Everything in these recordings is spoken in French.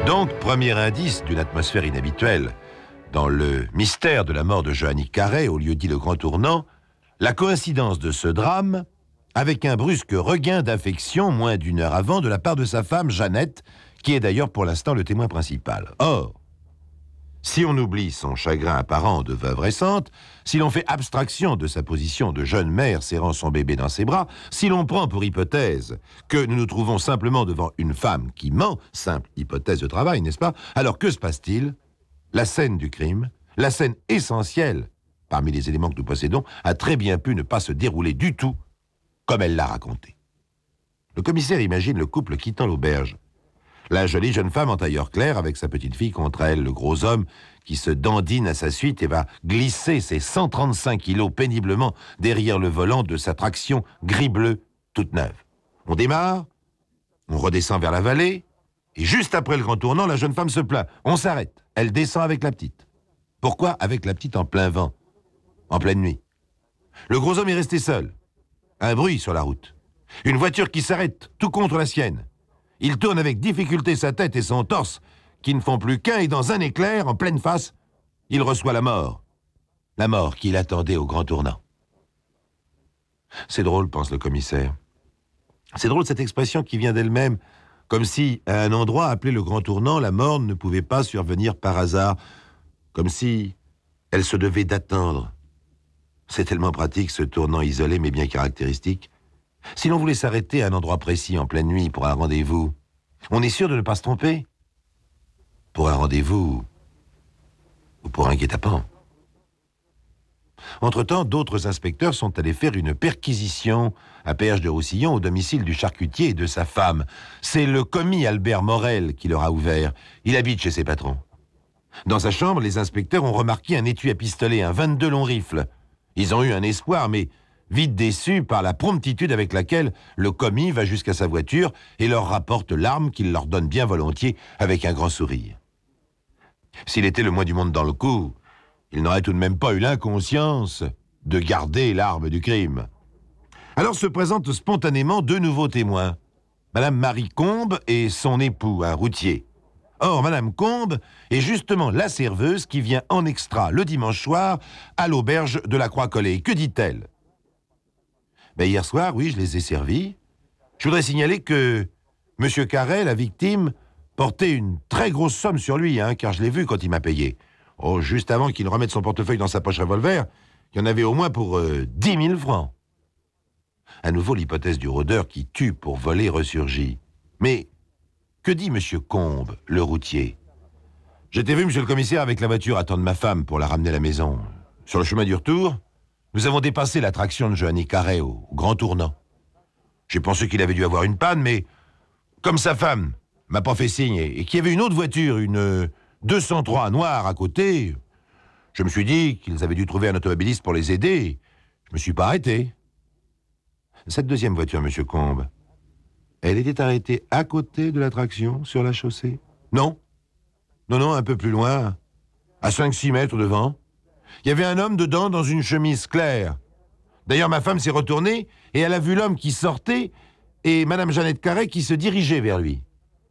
Donc, premier indice d'une atmosphère inhabituelle. Dans le mystère de la mort de Johanny Carey, au lieu dit le Grand Tournant, la coïncidence de ce drame avec un brusque regain d'affection moins d'une heure avant de la part de sa femme, Jeannette, qui est d'ailleurs pour l'instant le témoin principal. Or, si on oublie son chagrin apparent de veuve récente, si l'on fait abstraction de sa position de jeune mère serrant son bébé dans ses bras, si l'on prend pour hypothèse que nous nous trouvons simplement devant une femme qui ment, simple hypothèse de travail, n'est-ce pas? Alors que se passe-t-il? La scène du crime, la scène essentielle parmi les éléments que nous possédons, a très bien pu ne pas se dérouler du tout comme elle l'a raconté. Le commissaire imagine le couple quittant l'auberge. La jolie jeune femme en tailleur clair avec sa petite fille contre elle, le gros homme qui se dandine à sa suite et va glisser ses 135 kilos péniblement derrière le volant de sa traction gris-bleu toute neuve. On démarre, on redescend vers la vallée, et juste après le grand tournant, la jeune femme se plaint. On s'arrête, elle descend avec la petite. Pourquoi avec la petite en plein vent, en pleine nuit? Le gros homme est resté seul. Un bruit sur la route. Une voiture qui s'arrête, tout contre la sienne. Il tourne avec difficulté sa tête et son torse, qui ne font plus qu'un, et dans un éclair, en pleine face, il reçoit la mort. La mort qu'il attendait au grand tournant. C'est drôle, pense le commissaire. C'est drôle cette expression qui vient d'elle-même, comme si, à un endroit appelé le grand tournant, la mort ne pouvait pas survenir par hasard, comme si elle se devait d'attendre. C'est tellement pratique, ce tournant isolé mais bien caractéristique. Si l'on voulait s'arrêter à un endroit précis en pleine nuit pour un rendez-vous, on est sûr de ne pas se tromper. Pour un rendez-vous ou pour un guet-apens. Entre-temps, d'autres inspecteurs sont allés faire une perquisition à Perche-de-Roussillon au domicile du charcutier et de sa femme. C'est le commis Albert Morel qui leur a ouvert. Il habite chez ses patrons. Dans sa chambre, les inspecteurs ont remarqué un étui à pistolet, un 22 long rifle. Ils ont eu un espoir, mais vite déçus par la promptitude avec laquelle le commis va jusqu'à sa voiture et leur rapporte l'arme qu'il leur donne bien volontiers avec un grand sourire. S'il était le moins du monde dans le coup, il n'aurait tout de même pas eu l'inconscience de garder l'arme du crime. Alors se présentent spontanément deux nouveaux témoins, Madame Marie Combe et son époux, un routier. Or, Madame Combe est justement la serveuse qui vient en extra le dimanche soir à l'auberge de la Croix-Collée. Que dit-elle? Hier soir, oui, je les ai servis. Je voudrais signaler que M. Carey, la victime, portait une très grosse somme sur lui, car je l'ai vu quand il m'a payé. Oh, juste avant qu'il remette son portefeuille dans sa poche revolver, il y en avait au moins pour 10 000 francs. À nouveau, l'hypothèse du rôdeur qui tue pour voler ressurgit. Mais que dit M. Combe, le routier? J'étais vu, monsieur le commissaire, avec la voiture attendre ma femme pour la ramener à la maison. Sur le chemin du retour, nous avons dépassé l'attraction de Johanny Carey au grand tournant. J'ai pensé qu'il avait dû avoir une panne, mais comme sa femme m'a pas fait signe et qu'il y avait une autre voiture, une 203 noire à côté, je me suis dit qu'ils avaient dû trouver un automobiliste pour les aider. Je me suis pas arrêté. Cette deuxième voiture, monsieur Combe, elle était arrêtée à côté de l'attraction, sur la chaussée? Non. Non, un peu plus loin, à 5-6 mètres devant. Il y avait un homme dedans dans une chemise claire. D'ailleurs, ma femme s'est retournée et elle a vu l'homme qui sortait et Madame Jeannette Carey qui se dirigeait vers lui.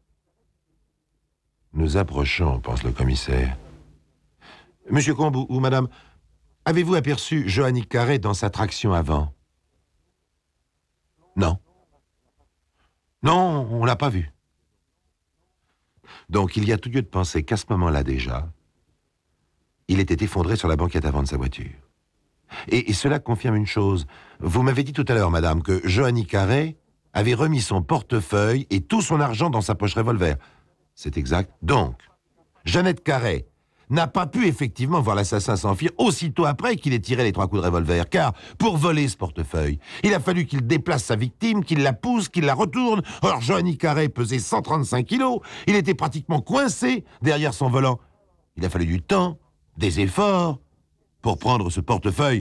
Nous approchons, pense le commissaire. Monsieur Combe ou Madame, avez-vous aperçu Johanny Carey dans sa traction avant? Non. Non, on l'a pas vu. Donc, il y a tout lieu de penser qu'à ce moment-là déjà, il était effondré sur la banquette avant de sa voiture. Et cela confirme une chose. Vous m'avez dit tout à l'heure, madame, que Johanny Carey avait remis son portefeuille et tout son argent dans sa poche revolver. C'est exact. Donc, Jeannette Carey n'a pas pu effectivement voir l'assassin s'enfuir aussitôt après qu'il ait tiré les 3 coups de revolver, car pour voler ce portefeuille, il a fallu qu'il déplace sa victime, qu'il la pousse, qu'il la retourne. Or, Johanny Carey pesait 135 kilos, il était pratiquement coincé derrière son volant. Il a fallu du temps, des efforts, pour prendre ce portefeuille